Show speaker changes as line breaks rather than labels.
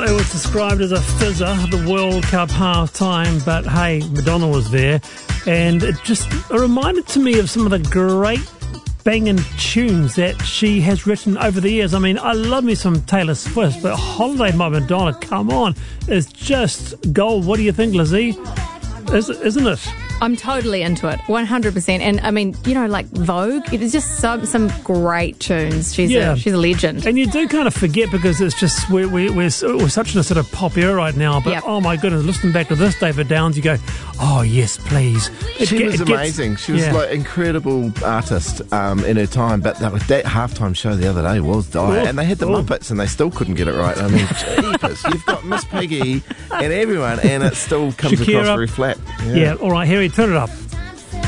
It was described as a fizzer, the World Cup half-time, but hey, Madonna was there, and it just reminded to me of some of the great banging tunes that she has written over the years. I mean, I love me some Taylor Swift, but Holiday by Madonna, come on, is just gold. What do you think, Lizzie? Isn't it?
I'm totally into it, 100%. And I mean, you know, like Vogue, it is just some great tunes. She's a legend.
And you do kind of forget because it's just we're such in a sort of pop era right now. But oh my goodness, listening back to this David Downs, you go, oh yes, please.
She was amazing. She was like incredible artist in her time. But that halftime show the other day was dire, and they had the Muppets, and they still couldn't get it right. I mean, jeepers, you've got Miss Piggy and everyone, and it still comes across very flat.
Yeah, all right, Harry, turn it up.